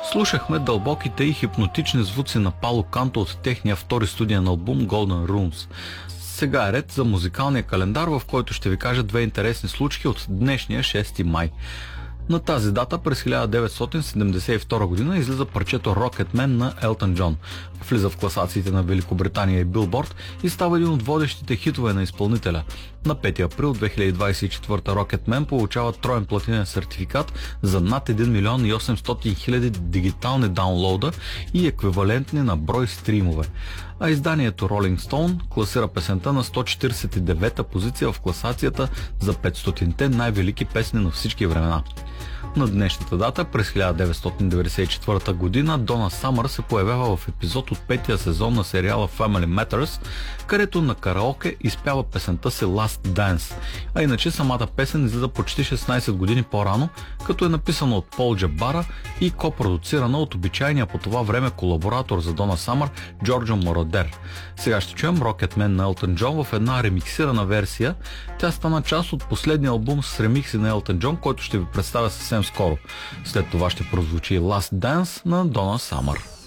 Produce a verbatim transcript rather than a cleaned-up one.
Слушахме дълбоките и хипнотични звуци на Пало Канто от техния втори студиен албум Golden Runes. Сега е ред за музикалния календар, в който ще ви кажа две интересни случки от днешния шести май. На тази дата през хиляда деветстотин седемдесет и втора година излиза парчето Rocketman на Елтън Джон. Влиза в класациите на Великобритания и Билборд и става един от водещите хитове на изпълнителя. На пети април две хиляди двадесет и четвърта Rocketman получава троен платинен сертификат за над един милион и осемстотин хиляди дигитални даунлоуда и еквивалентни на брой стримове. А изданието Rolling Stone класира песента на сто четиридесет и девета позиция в класацията за петстотинте най-велики песни на всички времена. На днешната дата, през хиляда деветстотин деветдесет и четвърта година, Дона Самър се появява в епизод от петия сезон на сериала Family Matters, където на караоке изпява песента си Last Dance. А иначе самата песен излиза почти шестнадесет години по-рано, като е написана от Пол Джабара и копродуцирана от обичайния по това време колаборатор за Дона Самър Джорджо Мородер. Сега ще чуем Rocketman на Елтън Джон в една ремиксирана версия. Тя стана част от последния албум с ремикси на Елтън Джон, който ще ви представя съвсем скоро. След това ще прозвучи Last Dance на Дона Самър.